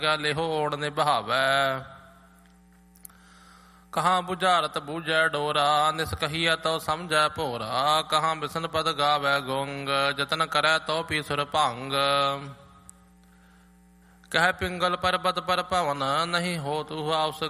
ਲਿਹੋ ਓੜ ਨਿਭਾਵੈ। ਕਹਾਂ ਬੁਝਾਰਤ ਬੂਝੈ ਡੋਰਾ, ਨਿਸ ਕਹੀਐ ਤੋ ਸਮਝੈ ਭੋਰਾ। ਕਹਾਂ ਬਿਸਨ ਪਦ ਗਾਵੈ ਗੁੰਗ, ਜਤਨ ਕਰੈ ਤੋ ਪੀ ਸੁਰ ਭੰਗ। ਕਹਿ ਪਿੰਗਲ ਪਰਬਤ ਪਰ ਭਵਨ, ਨਹੀਂ ਹੋਤ ਹੁਆ ਉਸ